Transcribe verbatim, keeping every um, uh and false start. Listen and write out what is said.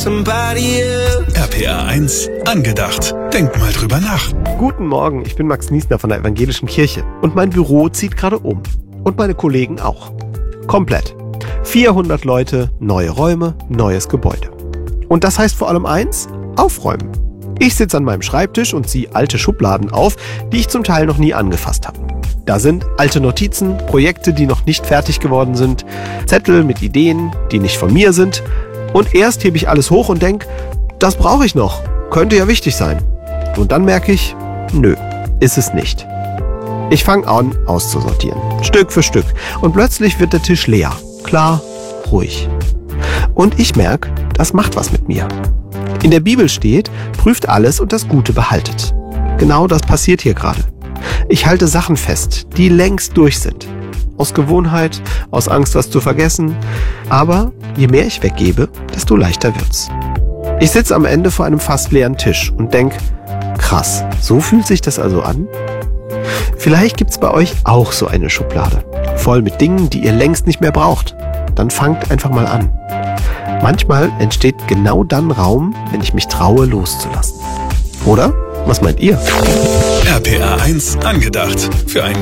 R P R eins angedacht. Denk mal drüber nach. Guten Morgen, ich bin Max Niesner von der Evangelischen Kirche und mein Büro zieht gerade um. Und meine Kollegen auch. Komplett. vierhundert Leute, neue Räume, neues Gebäude. Und das heißt vor allem eins: aufräumen. Ich sitze an meinem Schreibtisch und ziehe alte Schubladen auf, die ich zum Teil noch nie angefasst habe. Da sind alte Notizen, Projekte, die noch nicht fertig geworden sind, Zettel mit Ideen, die nicht von mir sind. Und erst hebe ich alles hoch und denke, das brauche ich noch, könnte ja wichtig sein. Und dann merke ich, nö, ist es nicht. Ich fange an, auszusortieren, Stück für Stück. Und plötzlich wird der Tisch leer, klar, ruhig. Und ich merke, das macht was mit mir. In der Bibel steht, prüft alles und das Gute behaltet. Genau das passiert hier gerade. Ich halte Sachen fest, die längst durch sind. Aus Gewohnheit, aus Angst, was zu vergessen. Aber je mehr ich weggebe, desto leichter wird's. Ich sitze am Ende vor einem fast leeren Tisch und denke, krass, so fühlt sich das also an? Vielleicht gibt's bei euch auch so eine Schublade, voll mit Dingen, die ihr längst nicht mehr braucht. Dann fangt einfach mal an. Manchmal entsteht genau dann Raum, wenn ich mich traue, loszulassen. Oder? Was meint ihr? R P R eins angedacht. Für ein